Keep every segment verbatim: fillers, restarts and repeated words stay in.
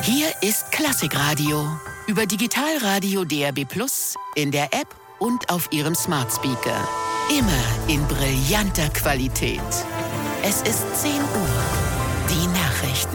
Hier ist Klassikradio. Über Digitalradio D A B plus, in der App und auf Ihrem Smart Speaker. Immer in brillanter Qualität. Es ist zehn Uhr. Die Nachrichten.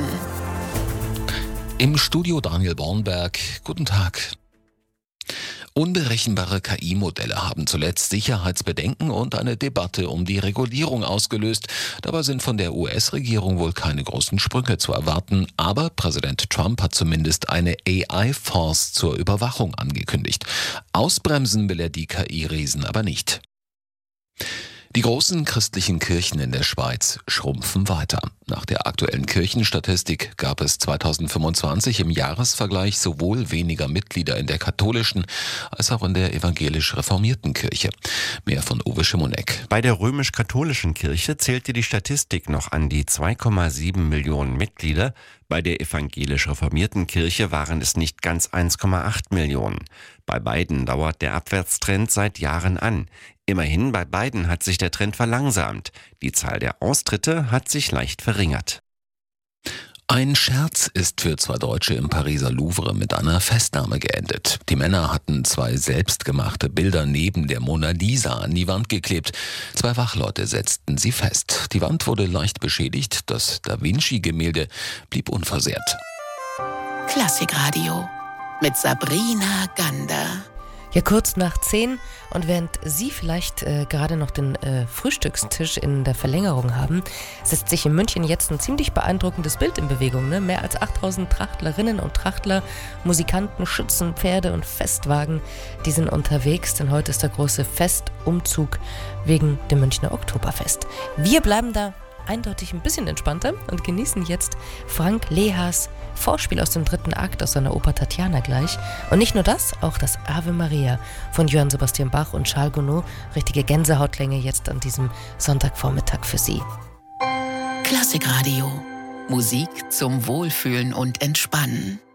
Im Studio Daniel Bornberg. Guten Tag. Unberechenbare K I-Modelle haben zuletzt Sicherheitsbedenken und eine Debatte um die Regulierung ausgelöst. Dabei sind von der U S-Regierung wohl keine großen Sprünge zu erwarten. Aber Präsident Trump hat zumindest eine A I-Force zur Überwachung angekündigt. Ausbremsen will er die K I-Riesen aber nicht. Die großen christlichen Kirchen in der Schweiz schrumpfen weiter. Nach der aktuellen Kirchenstatistik gab es zweitausendfünfundzwanzig im Jahresvergleich sowohl weniger Mitglieder in der katholischen als auch in der evangelisch-reformierten Kirche. Mehr von Uwe Schimonek. Bei der römisch-katholischen Kirche zählte die Statistik noch an die zwei Komma sieben Millionen Mitglieder. Bei der evangelisch-reformierten Kirche waren es nicht ganz eins Komma acht Millionen. Bei beiden dauert der Abwärtstrend seit Jahren an. Immerhin, bei beiden hat sich der Trend verlangsamt. Die Zahl der Austritte hat sich leicht verringert. Ein Scherz ist für zwei Deutsche im Pariser Louvre mit einer Festnahme geendet. Die Männer hatten zwei selbstgemachte Bilder neben der Mona Lisa an die Wand geklebt. Zwei Wachleute setzten sie fest. Die Wand wurde leicht beschädigt, das Da Vinci-Gemälde blieb unversehrt. Klassikradio mit Sabrina Gander. Ja, kurz nach zehn und während Sie vielleicht äh, gerade noch den äh, Frühstückstisch in der Verlängerung haben, setzt sich in München jetzt ein ziemlich beeindruckendes Bild in Bewegung. Ne? Mehr als achttausend Trachtlerinnen und Trachtler, Musikanten, Schützen, Pferde und Festwagen, die sind unterwegs, denn heute ist der große Festumzug wegen dem Münchner Oktoberfest. Wir bleiben da eindeutig ein bisschen entspannter und genießen jetzt Frank Lehas Vorspiel aus dem dritten Akt aus seiner Oper Tatjana gleich. Und nicht nur das, auch das Ave Maria von Johann Sebastian Bach und Charles Gounod. Richtige Gänsehautlänge jetzt an diesem Sonntagvormittag für Sie. Klassikradio. Musik zum Wohlfühlen und Entspannen.